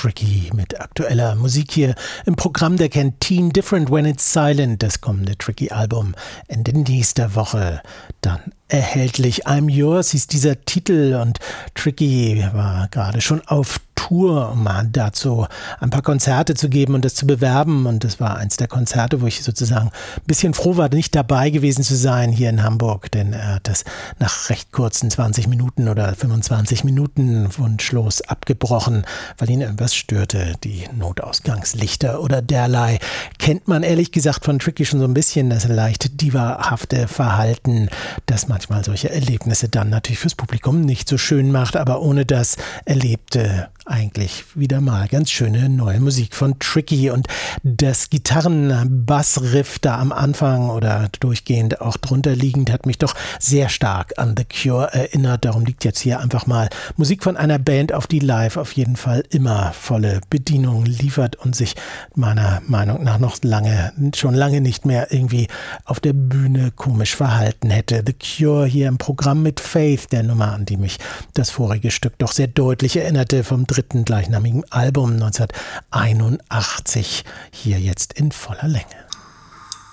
Tricky mit aktueller Musik hier im Programm der Canteen Different When It's Silent, das kommende Tricky-Album Ende nächster Woche dann erhältlich. I'm Yours hieß dieser Titel und Tricky war gerade schon auf Tour, um mal dazu ein paar Konzerte zu geben und das zu bewerben, und das war eins der Konzerte, wo ich sozusagen ein bisschen froh war, nicht dabei gewesen zu sein hier in Hamburg, denn er hat das nach recht kurzen 20 Minuten oder 25 Minuten wunschlos abgebrochen, weil ihn irgendwas störte, die Notausgangslichter oder derlei. Kennt man ehrlich gesagt von Tricky schon so ein bisschen, das leicht divahafte Verhalten, das manchmal solche Erlebnisse dann natürlich fürs Publikum nicht so schön macht, aber ohne das erlebte eigentlich wieder mal ganz schöne neue Musik von Tricky, und das Gitarren-Bass-Riff da am Anfang oder durchgehend auch drunter liegend hat mich doch sehr stark an The Cure erinnert. Darum liegt jetzt hier einfach mal Musik von einer Band auf, die live auf jeden Fall immer volle Bedienung liefert und sich meiner Meinung nach noch schon lange nicht mehr irgendwie auf der Bühne komisch verhalten hätte. The Cure hier im Programm mit Faith, der Nummer, an die mich das vorige Stück doch sehr deutlich erinnerte, vom dritten gleichnamigen Album 1981, hier jetzt in voller Länge.